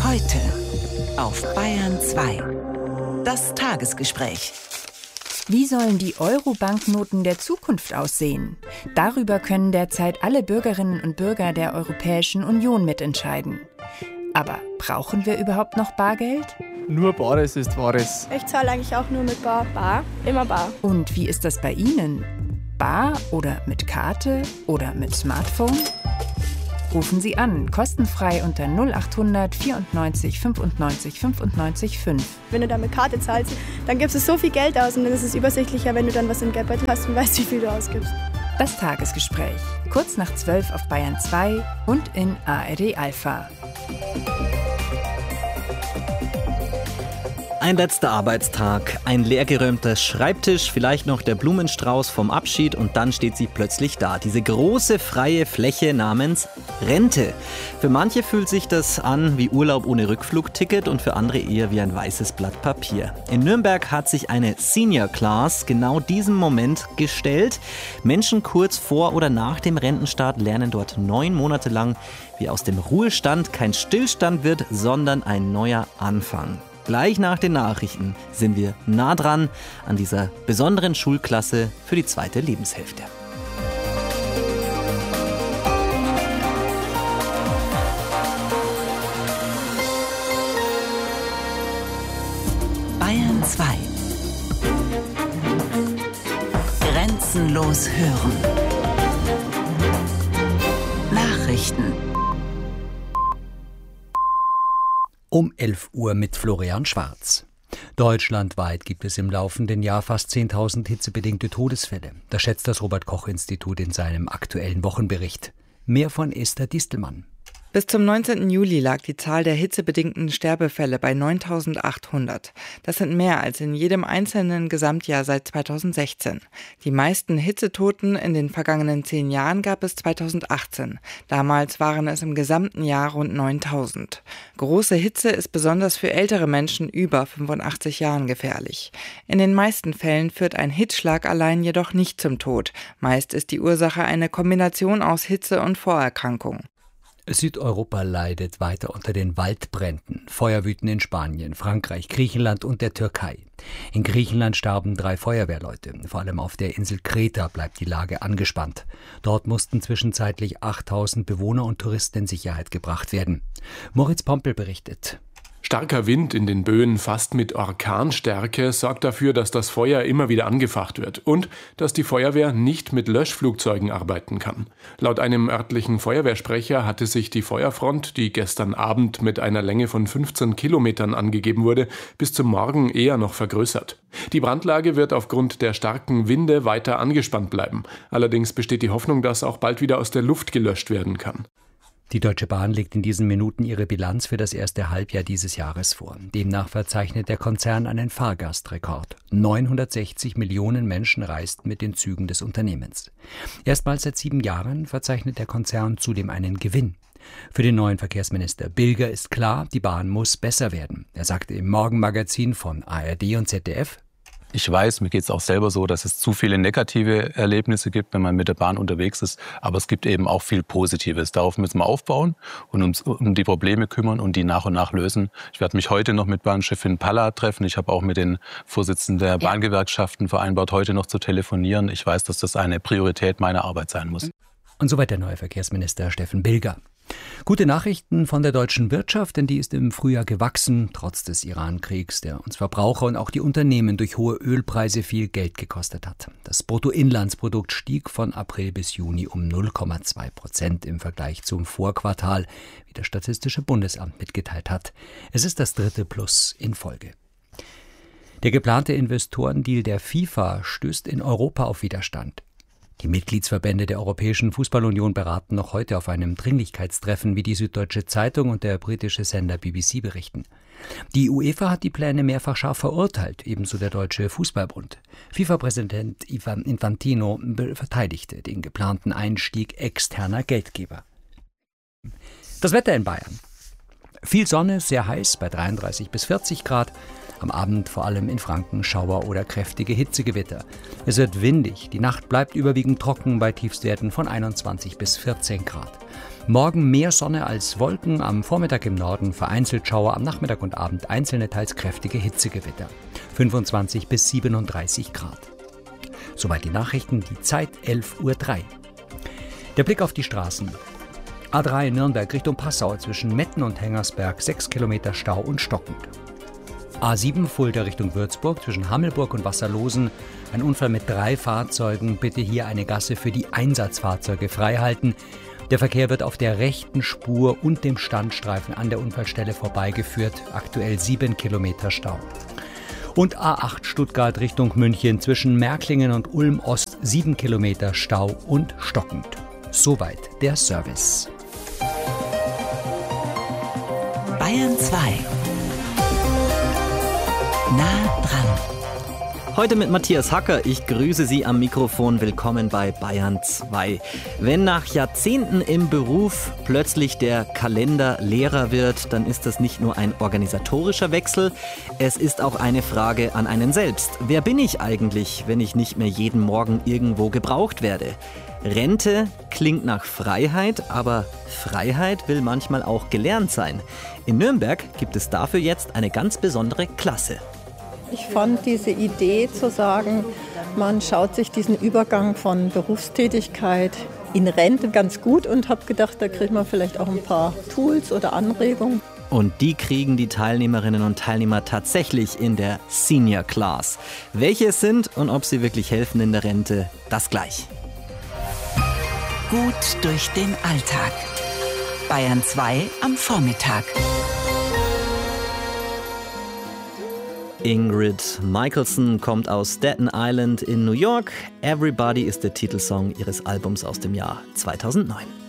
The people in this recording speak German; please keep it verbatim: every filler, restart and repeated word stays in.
Heute auf Bayern zwei. Das Tagesgespräch. Wie sollen die Euro-Banknoten der Zukunft aussehen? Darüber können derzeit alle Bürgerinnen und Bürger der Europäischen Union mitentscheiden. Aber brauchen wir überhaupt noch Bargeld? Nur Bares ist Wahres. Ich zahle eigentlich auch nur mit Bar. Bar? Immer Bar. Und wie ist das bei Ihnen? Bar oder mit Karte oder mit Smartphone? Rufen Sie an, kostenfrei unter null acht hundert vierundneunzig fünfundneunzig fünfundneunzig fünf. Wenn du da mit Karte zahlst, dann gibst du so viel Geld aus und dann ist es übersichtlicher, wenn du dann was im Geldbeutel hast und weißt, wie viel du ausgibst. Das Tagesgespräch, kurz nach zwölf auf Bayern zwei und in A R D Alpha. Ein letzter Arbeitstag, ein leergeräumter Schreibtisch, vielleicht noch der Blumenstrauß vom Abschied und dann steht sie plötzlich da. Diese große freie Fläche namens Rente. Für manche fühlt sich das an wie Urlaub ohne Rückflugticket und für andere eher wie ein weißes Blatt Papier. In Nürnberg hat sich eine Senior Class genau diesem Moment gestellt. Menschen kurz vor oder nach dem Rentenstart lernen dort neun Monate lang, wie aus dem Ruhestand kein Stillstand wird, sondern ein neuer Anfang. Gleich nach den Nachrichten sind wir nah dran an dieser besonderen Schulklasse für die zweite Lebenshälfte. Bayern zwei. Grenzenlos hören. Nachrichten. Um elf Uhr mit Florian Schwarz. Deutschlandweit gibt es im laufenden Jahr fast zehntausend hitzebedingte Todesfälle. Das schätzt das Robert-Koch-Institut in seinem aktuellen Wochenbericht. Mehr von Esther Distelmann. Bis zum neunzehnten Juli lag die Zahl der hitzebedingten Sterbefälle bei neuntausendachthundert. Das sind mehr als in jedem einzelnen Gesamtjahr seit zweitausendsechzehn. Die meisten Hitzetoten in den vergangenen zehn Jahren gab es zweitausendachtzehn. Damals waren es im gesamten Jahr rund neuntausend. Große Hitze ist besonders für ältere Menschen über fünfundachtzig Jahren gefährlich. In den meisten Fällen führt ein Hitzschlag allein jedoch nicht zum Tod. Meist ist die Ursache eine Kombination aus Hitze und Vorerkrankung. Südeuropa leidet weiter unter den Waldbränden. Feuer wüten in Spanien, Frankreich, Griechenland und der Türkei. In Griechenland starben drei Feuerwehrleute. Vor allem auf der Insel Kreta bleibt die Lage angespannt. Dort mussten zwischenzeitlich achttausend Bewohner und Touristen in Sicherheit gebracht werden. Moritz Pompel berichtet. Starker Wind in den Böen fast mit Orkanstärke sorgt dafür, dass das Feuer immer wieder angefacht wird und dass die Feuerwehr nicht mit Löschflugzeugen arbeiten kann. Laut einem örtlichen Feuerwehrsprecher hatte sich die Feuerfront, die gestern Abend mit einer Länge von fünfzehn Kilometern angegeben wurde, bis zum Morgen eher noch vergrößert. Die Brandlage wird aufgrund der starken Winde weiter angespannt bleiben. Allerdings besteht die Hoffnung, dass auch bald wieder aus der Luft gelöscht werden kann. Die Deutsche Bahn legt in diesen Minuten ihre Bilanz für das erste Halbjahr dieses Jahres vor. Demnach verzeichnet der Konzern einen Fahrgastrekord. neunhundertsechzig Millionen Menschen reisten mit den Zügen des Unternehmens. Erstmals seit sieben Jahren verzeichnet der Konzern zudem einen Gewinn. Für den neuen Verkehrsminister Bilger ist klar, die Bahn muss besser werden. Er sagte im Morgenmagazin von A R D und Z D F: Ich weiß, mir geht es auch selber so, dass es zu viele negative Erlebnisse gibt, wenn man mit der Bahn unterwegs ist. Aber es gibt eben auch viel Positives. Darauf müssen wir aufbauen und uns um die Probleme kümmern und die nach und nach lösen. Ich werde mich heute noch mit Bahnchefin Palla treffen. Ich habe auch mit den Vorsitzenden der Bahngewerkschaften vereinbart, heute noch zu telefonieren. Ich weiß, dass das eine Priorität meiner Arbeit sein muss. Und soweit der neue Verkehrsminister Steffen Bilger. Gute Nachrichten von der deutschen Wirtschaft, denn die ist im Frühjahr gewachsen, trotz des Iran-Kriegs, der uns Verbraucher und auch die Unternehmen durch hohe Ölpreise viel Geld gekostet hat. Das Bruttoinlandsprodukt stieg von April bis Juni um null Komma zwei Prozent im Vergleich zum Vorquartal, wie das Statistische Bundesamt mitgeteilt hat. Es ist das dritte Plus in Folge. Der geplante Investorendeal der FIFA stößt in Europa auf Widerstand. Die Mitgliedsverbände der Europäischen Fußballunion beraten noch heute auf einem Dringlichkeitstreffen, wie die Süddeutsche Zeitung und der britische Sender B B C berichten. Die UEFA hat die Pläne mehrfach scharf verurteilt, ebenso der Deutsche Fußballbund. FIFA-Präsident Ivan Infantino verteidigte den geplanten Einstieg externer Geldgeber. Das Wetter in Bayern. Viel Sonne, sehr heiß bei dreiunddreißig bis vierzig Grad. Am Abend vor allem in Franken Schauer oder kräftige Hitzegewitter. Es wird windig, die Nacht bleibt überwiegend trocken bei Tiefstwerten von einundzwanzig bis vierzehn Grad. Morgen mehr Sonne als Wolken, am Vormittag im Norden vereinzelt Schauer, am Nachmittag und Abend einzelne teils kräftige Hitzegewitter. fünfundzwanzig bis siebenunddreißig Grad. Soweit die Nachrichten, die Zeit elf Uhr drei. Der Blick auf die Straßen. A drei Nürnberg Richtung Passau zwischen Metten und Hengersberg, sechs Kilometer Stau und stockend. A sieben Fulda Richtung Würzburg zwischen Hammelburg und Wasserlosen. Ein Unfall mit drei Fahrzeugen. Bitte hier eine Gasse für die Einsatzfahrzeuge freihalten. Der Verkehr wird auf der rechten Spur und dem Standstreifen an der Unfallstelle vorbeigeführt. Aktuell sieben Kilometer Stau. Und A acht Stuttgart Richtung München zwischen Märklingen und Ulm Ost sieben Kilometer Stau und stockend. Soweit der Service. Bayern zwei. Nah dran. Heute mit Matthias Hacker. Ich grüße Sie am Mikrofon. Willkommen bei Bayern zwei. Wenn nach Jahrzehnten im Beruf plötzlich der Kalender leerer wird, dann ist das nicht nur ein organisatorischer Wechsel, es ist auch eine Frage an einen selbst. Wer bin ich eigentlich, wenn ich nicht mehr jeden Morgen irgendwo gebraucht werde? Rente klingt nach Freiheit, aber Freiheit will manchmal auch gelernt sein. In Nürnberg gibt es dafür jetzt eine ganz besondere Klasse. Ich fand diese Idee zu sagen, man schaut sich diesen Übergang von Berufstätigkeit in Rente ganz gut und habe gedacht, da kriegt man vielleicht auch ein paar Tools oder Anregungen. Und die kriegen die Teilnehmerinnen und Teilnehmer tatsächlich in der Senior Class. Welche es sind und ob sie wirklich helfen in der Rente, das gleich. Gut durch den Alltag. Bayern zwei am Vormittag. Ingrid Michaelson kommt aus Staten Island in New York. Everybody ist der Titelsong ihres Albums aus dem Jahr zweitausendneun.